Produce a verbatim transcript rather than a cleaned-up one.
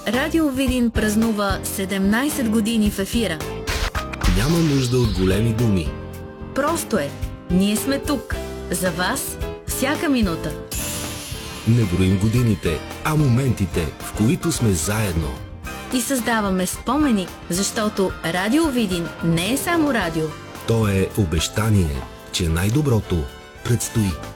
Радио Видин празнува седемнайсет години в ефира. Няма нужда от големи думи. Просто е. Ние сме тук. За вас всяка минута. Не броим годините, а моментите, в които сме заедно. И създаваме спомени, защото Радио Видин не е само радио. То е обещание, че най-доброто предстои.